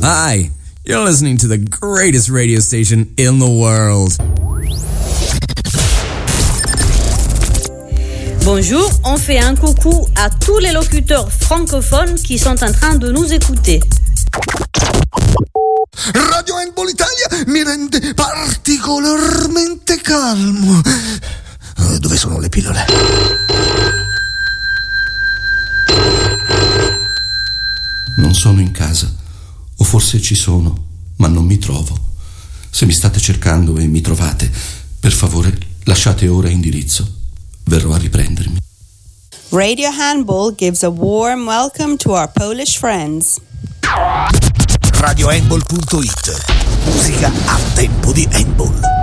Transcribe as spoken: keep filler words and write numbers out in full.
Hi, you're listening to the greatest radio station in the world. Bonjour, on fait un coucou à tous les locuteurs francophones qui sont en train de nous écouter. Radio Handball Italia mi rende particolarmente calmo. Dove sono le pillole? Non sono in casa, o forse ci sono, ma non mi trovo. Se mi state cercando e mi trovate, per favore lasciate ora indirizzo. Verrò a riprendermi. Radio Handball gives a warm welcome to our Polish friends. radio handball punto it. Musica a tempo di handball.